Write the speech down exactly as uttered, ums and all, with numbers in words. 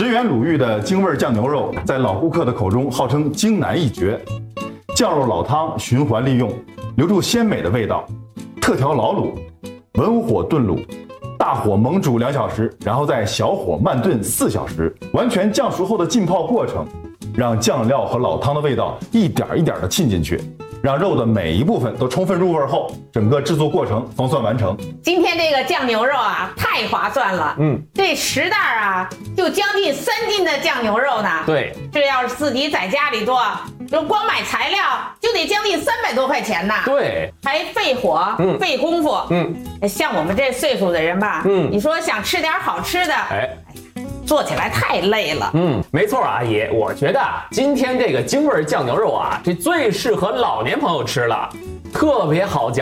十元鲁豫的京味酱牛肉，在老顾客的口中号称京南一绝。酱肉老汤循环利用，留住鲜美的味道。特调老卤，文火炖卤，大火猛煮两小时，然后在小火慢炖四小时，完全酱熟后的浸泡过程，让酱料和老汤的味道一点一点的沁进去。让肉的每一部分都充分入味后，整个制作过程方算完成。 今天这个酱牛肉啊，太划算了。嗯，这十袋啊，就将近三斤的酱牛肉呢。 对， 这要是自己在家里做，就光买材料就得将近三百多块钱呢。 对， 还费火，嗯，费功夫。嗯，像我们这岁数的人吧，嗯，你说想吃点好吃的，哎。做起来太累了。 嗯，没错啊，阿姨，我觉得今天这个京味酱牛肉啊，这最适合老年朋友吃了，特别好嚼。